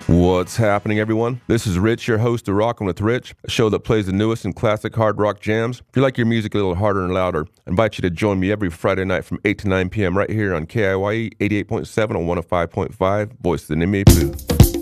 What's happening, everyone? This is Rich, your host of Rockin' with Rich, a show that plays the newest and classic hard rock jams. If you like your music a little harder and louder, I invite you to join me every Friday night from 8 to 9 p.m. right here on KIYE 88.7 on 105.5, Voice of the Nime Poo.